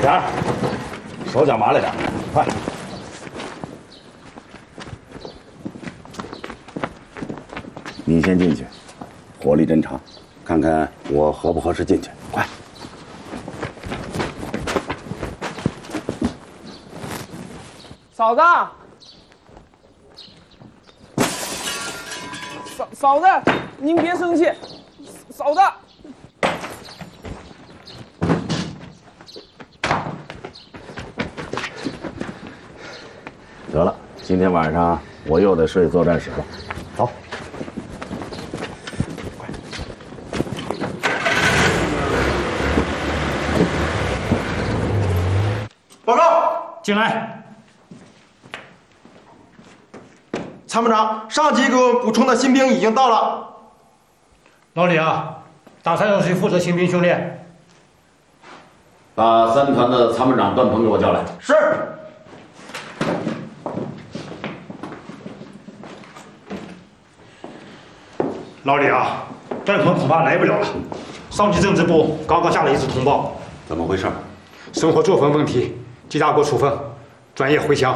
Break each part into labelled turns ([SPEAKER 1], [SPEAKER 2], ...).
[SPEAKER 1] 快点儿，手脚麻利点，快！你先进去，火力侦查，看看我合不合适进去。快！
[SPEAKER 2] 嫂子，嫂子，您别生气，嫂子。
[SPEAKER 1] 得了，今天晚上我又得睡作战室了。走。
[SPEAKER 3] 报告，
[SPEAKER 4] 进来。
[SPEAKER 3] 参谋长，上级给我补充的新兵已经到了。
[SPEAKER 4] 老李啊，大参让谁负责新兵训练？
[SPEAKER 1] 把3团的参谋长段鹏给我叫来。
[SPEAKER 3] 是。
[SPEAKER 4] 老李啊，段鹏恐怕来不了了。上级政治部刚刚下了一次通报，
[SPEAKER 1] 怎么回事？
[SPEAKER 4] 生活作风问题，记大过处分，专业回乡。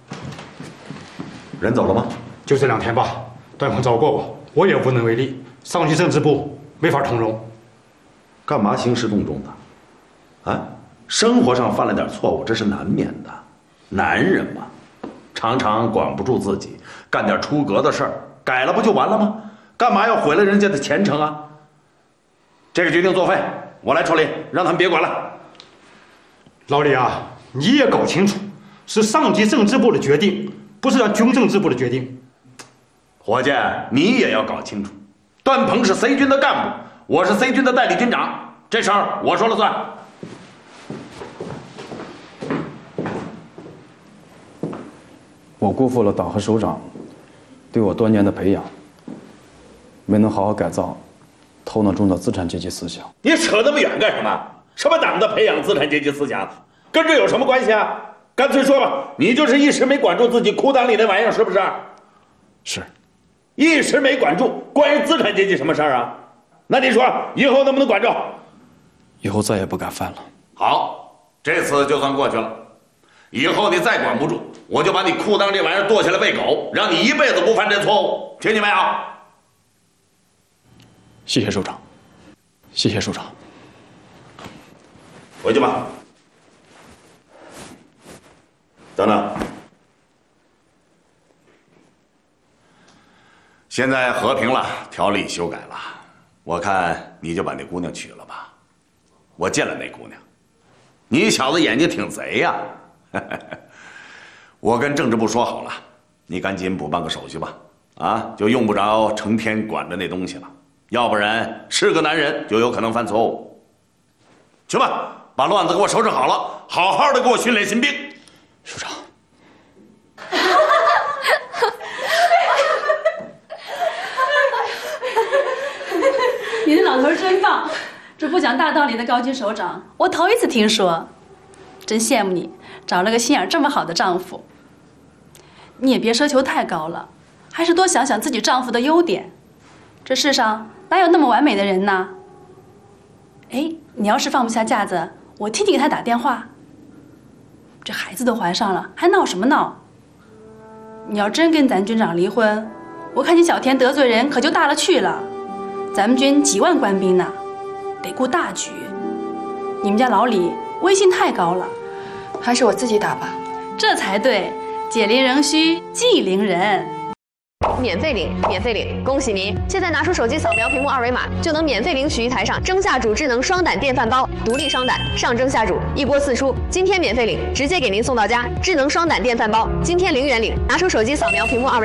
[SPEAKER 1] 人走了吗？
[SPEAKER 4] 就这2天吧。段鹏找过我也无能为力。上级政治部没法通融。
[SPEAKER 1] 干嘛兴师动众的？啊，生活上犯了点错误，这是难免的。男人嘛，常常管不住自己，干点出格的事儿，改了不就完了吗？干嘛要毁了人家的前程啊？这个决定作废，我来处理，让他们别管了。
[SPEAKER 4] 老李啊，你也搞清楚，是上级政治部的决定，不是让军政治部的决定。
[SPEAKER 1] 伙计，你也要搞清楚，段鹏是 C 军的干部，我是 C 军的代理军长，这事儿我说了算。
[SPEAKER 5] 我辜负了党和首长对我多年的培养，没能好好改造头脑中的资产阶级思想。
[SPEAKER 1] 你扯那么远干什么？什么党的培养资产阶级思想，跟这有什么关系啊？干脆说吧，你就是一时没管住自己裤裆里那玩意儿，是不是？
[SPEAKER 5] 是。
[SPEAKER 1] 一时没管住，关于资产阶级什么事儿啊？那你说以后能不能管住？
[SPEAKER 5] 以后再也不敢犯了。
[SPEAKER 1] 好，这次就算过去了。以后你再管不住，我就把你裤裆这玩意儿剁下来喂狗，让你一辈子不犯这错误，听见没有？
[SPEAKER 5] 谢谢首长，谢谢首长。
[SPEAKER 1] 回去吧。等等，现在和平了，条例修改了，我看你就把那姑娘娶了吧。我见了那姑娘，你小子眼睛挺贼呀！我跟政治部说好了，你赶紧补办个手续吧，啊，就用不着成天管着那东西了，要不然是个男人就有可能犯错误。去吧，把乱子给我收拾好了，好好的给我训练新兵。
[SPEAKER 5] 首长。
[SPEAKER 6] 你的老头真棒，这不讲大道理的高级首长，我头一次听说，真羡慕你找了个心眼这么好的丈夫。你也别奢求太高了，还是多想想自己丈夫的优点。这世上哪有那么完美的人呢？哎，你要是放不下架子，我替你给他打电话。这孩子都怀上了，还闹什么闹？你要真跟咱军长离婚，我看你小田得罪人可就大了去了。咱们军几万官兵呢，得顾大局。你们家老李威信太高了，
[SPEAKER 7] 还是我自己打吧。
[SPEAKER 6] 这才对，解铃仍须系铃人。
[SPEAKER 8] 免费领，免费领！恭喜您！现在拿出手机扫描屏幕二维码，就能免费领取一台上蒸下煮智能双胆电饭煲，独立双胆，上蒸下煮，一锅四出。今天免费领，直接给您送到家。智能双胆电饭煲，今天0元领！拿出手机扫描屏幕二维码。